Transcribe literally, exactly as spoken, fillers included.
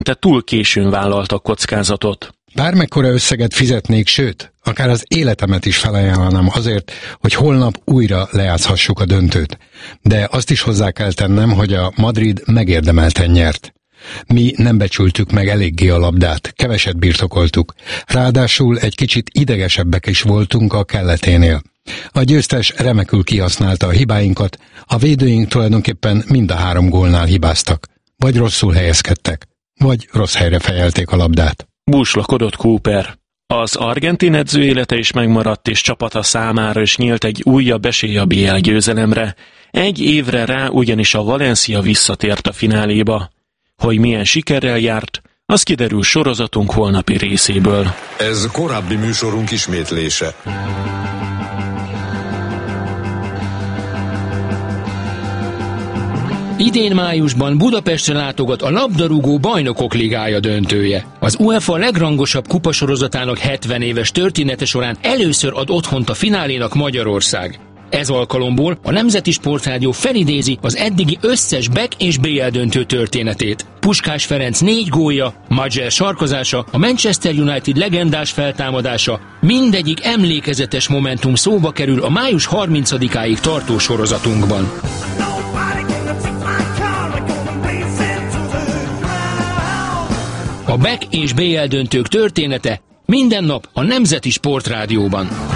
de túl későn vállaltak kockázatot. Bármekkora összeget fizetnék, sőt, akár az életemet is felajánlanám azért, hogy holnap újra lejátszhassuk a döntőt. De azt is hozzá kell tennem, hogy a Madrid megérdemelten nyert. Mi nem becsültük meg eléggé a labdát, keveset birtokoltuk. Ráadásul egy kicsit idegesebbek is voltunk a kelleténél. A győztes remekül kihasználta a hibáinkat, a védőink tulajdonképpen mind a három gólnál hibáztak. Vagy rosszul helyezkedtek, vagy rossz helyre fejelték a labdát. Búslakodott Cooper. Az argentin edző élete is megmaradt, és csapata számára is nyílt egy újabb esély a bé el győzelemre. Egy évre rá ugyanis a Valencia visszatért a fináléba. Hogy milyen sikerrel járt, az kiderül sorozatunk holnapi részéből. Ez korábbi műsorunk ismétlése. Idén májusban Budapestre látogat a labdarúgó Bajnokok Ligája döntője. Az UEFA legrangosabb kupasorozatának hetven éves története során először ad otthont a finálénak Magyarország. Ez alkalomból a Nemzeti Sportrádió felidézi az eddigi összes back és bé el döntő történetét. Puskás Ferenc négy gólja, Maguire sarkozása, a Manchester United legendás feltámadása, mindegyik emlékezetes momentum szóba kerül a május harmincadikáig tartó sorozatunkban. A back és bé el döntők története minden nap a Nemzeti Sportrádióban.